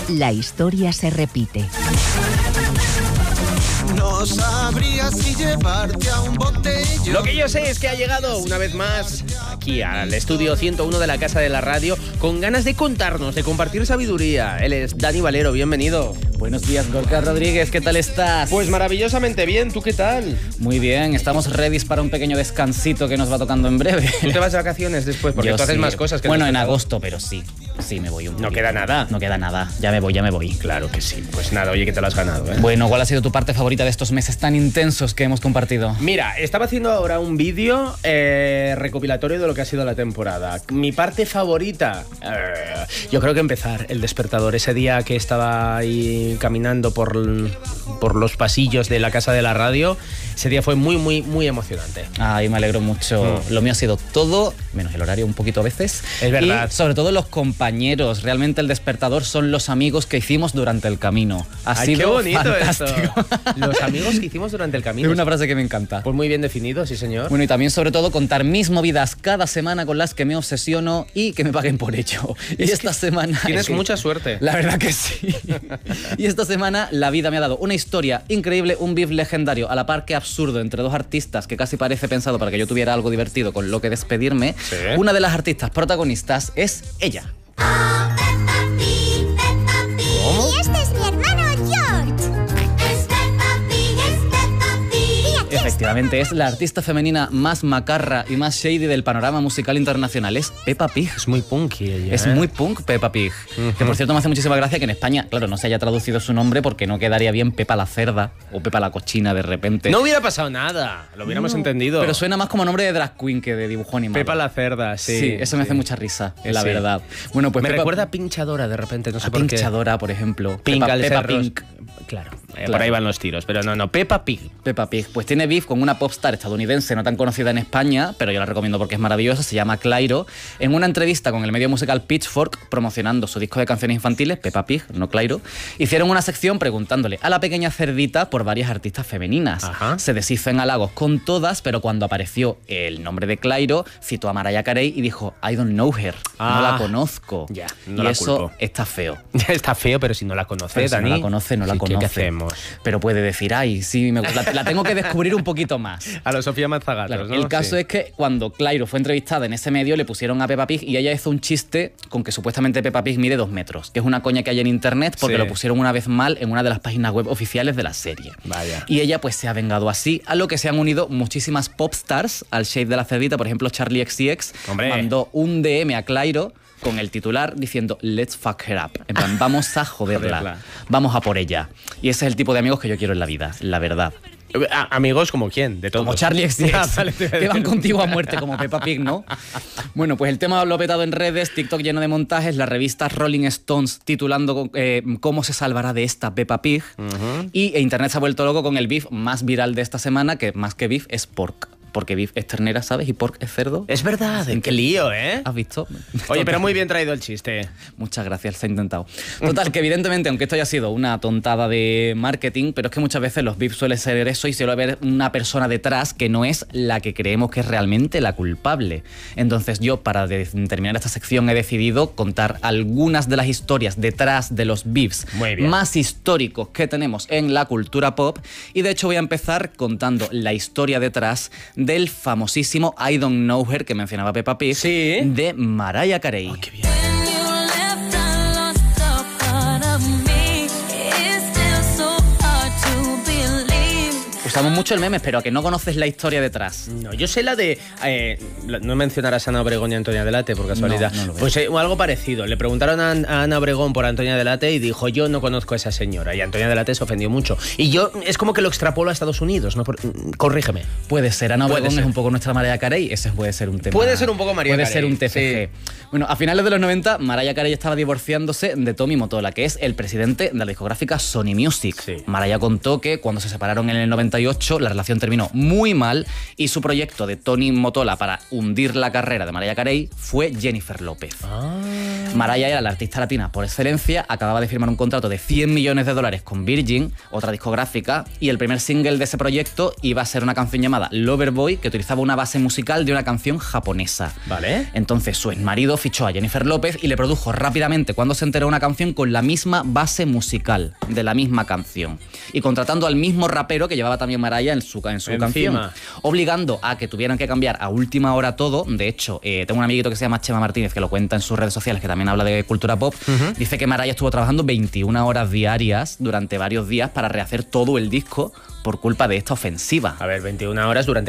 La historia se repite. No sabría si llevarte a un botellón. Lo que yo sé es que ha llegado una vez más aquí al estudio 101 de la Casa de la Radio con ganas de contarnos, de compartir sabiduría. Él es Dani Valero, bienvenido. Buenos días, Gorka Rodríguez, ¿qué tal estás? Pues maravillosamente bien, ¿tú qué tal? Muy bien, estamos ready para un pequeño descansito que nos va tocando en breve. ¿Tú te vas de vacaciones después? Porque tú haces más cosas que... Bueno, en agosto, pero sí. Sí, me voy un poquito. No queda nada. No queda nada, ya me voy. Claro que sí. Pues nada, oye, que te lo has ganado, ¿eh? Bueno, ¿cuál ha sido tu parte favorita de estos meses tan intensos que hemos compartido? Mira, estaba haciendo ahora un vídeo recopilatorio de lo que ha sido la temporada. Mi parte favorita, yo creo que empezar El Despertador. Ese día que estaba ahí caminando por los pasillos de la Casa de la Radio, ese día fue muy emocionante. Ay, me alegro mucho. Lo mío ha sido todo, menos el horario un poquito a veces. Es verdad. Y sobre todo los compañeros. Realmente El Despertador son los amigos que hicimos durante el camino. Ha sido qué bonito fantástico. Esto. Los amigos que hicimos durante el camino. Es una frase que me encanta. Pues muy bien definido, sí señor. Bueno, y también sobre todo contar mis movidas cada semana con las que me obsesiono y que me paguen por ello. Y esta semana... Tienes mucha suerte. La verdad que sí. Y esta semana la vida me ha dado una historia increíble, un beef legendario, a la par que absurdo, entre dos artistas que casi parece pensado para que yo tuviera algo divertido con lo que despedirme. ¿Sí? Una de las artistas protagonistas es ella. Oh, Peppa Pig, Peppa Pig. Y este es mi hermano George. Es Peppa Pig, es Peppa Pig. Y aquí Efectivamente, es la artista femenina más macarra y más shady del panorama musical internacional. Es Peppa Pig. Es muy punky ella. Es muy punk Peppa Pig. Que por cierto me hace muchísima gracia que en España, claro, no se haya traducido su nombre porque no quedaría bien Pepa la cerda o Pepa la cochina de repente. No hubiera pasado nada, lo hubiéramos entendido. Pero suena más como nombre de drag queen que de dibujo animado. Pepa la cerda, sí. Sí, eso me hace mucha risa, la Sí. verdad. Bueno, pues me Peppa, recuerda a Pinchadora de repente, no sé a por qué. Pinchadora, por ejemplo. Pink al Peppa ser Pink. Claro, Claro. por ahí van los tiros, pero no, Peppa Pig. Peppa Pig, pues tiene beef con una popstar estadounidense no tan conocida en España, pero yo la recomiendo porque es maravillosa, se llama Clairo. En una entrevista con el medio musical Pitchfork, promocionando su disco de canciones infantiles, Peppa Pig, no Clairo, hicieron una sección preguntándole a la pequeña cerdita por varias artistas femeninas. Ajá. Se deshizo en halagos con todas, pero cuando apareció el nombre de Clairo, citó a Mariah Carey y dijo, I don't know her, no la conozco. Ya, no y la eso culpo. está feo. Está feo, pero si no la conoce, Pero si Dani. no la conoce, no la sí, conoce. ¿Qué hacemos? Pero puede decir, ay, sí, la tengo que descubrir un poquito más. A lo Sofía Mazagatos, Claro, ¿no? el caso Sí. es que cuando Clairo fue entrevistada en ese medio le pusieron a Peppa Pig y ella hizo un chiste con que supuestamente Peppa Pig mide 2 metros, que es una coña que hay en internet porque Sí. lo pusieron una vez mal en una de las páginas web oficiales de la serie. Vaya. Y ella pues se ha vengado así, a lo que se han unido muchísimas popstars al shade de la cerdita. Por ejemplo, Charlie XCX Hombre. mandó un DM a Clairo con el titular diciendo let's fuck her up. En plan, vamos a joderla, Joderla. vamos a por ella. Y ese es el tipo de amigos que yo quiero en la vida, la verdad. Amigos como quién, de todos. Como Charlie XCX, Ah, vale, te iba a que van decir. contigo a muerte como Peppa Pig, ¿no? Bueno, pues el tema lo ha petado en redes, TikTok lleno de montajes, la revista Rolling Stones titulando ¿Cómo se salvará de esta Peppa Pig? Y Internet se ha vuelto loco con el beef más viral de esta semana, que más que beef es pork. Porque beef es ternera, ¿sabes? Y pork es cerdo. Es verdad, qué lío, ¿eh? ¿Has visto? Oye, pero muy bien traído el chiste. Muchas gracias, se ha intentado. Total, que evidentemente, aunque esto haya sido una tontada de marketing, pero es que muchas veces los beefs suelen ser eso y suele haber una persona detrás que no es la que creemos que es realmente la culpable. Entonces yo, para terminar esta sección, he decidido contar algunas de las historias detrás de los beefs Muy bien. más históricos que tenemos en la cultura pop. Y de hecho voy a empezar contando la historia detrás del famosísimo I Don't Know Her que mencionaba Peppa Pig, Sí. de Mariah Carey. Qué bien. Usamos mucho el meme, pero a que no conoces la historia detrás. No, yo sé la de... no mencionarás a Ana Obregón y a Antonia Delate, por casualidad. No lo veo. Pues algo parecido. Le preguntaron a Ana Obregón por Antonia Delate y dijo, yo no conozco a esa señora. Y Antonia Delate se ofendió mucho. Y yo es como que lo extrapolo a Estados Unidos, ¿no? Corrígeme. Puede ser, Ana Puede Obregón ser. es un poco nuestra Mariah Carey, ese puede ser un tema. Puede ser un poco Mariah Puede Carey, ser un TFG. sí. Bueno, a finales de los 90, Mariah Carey estaba divorciándose de Tommy Mottola, que es el presidente de la discográfica Sony Music. Sí. Mariah contó que cuando se separaron en el 98, 2018 la relación terminó muy mal y su proyecto de Tony Motola para hundir la carrera de Mariah Carey fue Jennifer López. Mariah era la artista latina por excelencia, acababa de firmar un contrato de $100 millones con Virgin, otra discográfica, y el primer single de ese proyecto iba a ser una canción llamada Loverboy, que utilizaba una base musical de una canción japonesa. Vale. Entonces su exmarido fichó a Jennifer López y le produjo rápidamente, cuando se enteró, una canción con la misma base musical de la misma canción, y contratando al mismo rapero que llevaba también Mariah en su canción, obligando a que tuvieran que cambiar a última hora todo. De hecho, tengo un amiguito que se llama Chema Martínez, que lo cuenta en sus redes sociales, que también habla de cultura pop. Dice que Mariah estuvo trabajando 21 horas diarias durante varios días para rehacer todo el disco por culpa de esta ofensiva. A ver, 21 horas durante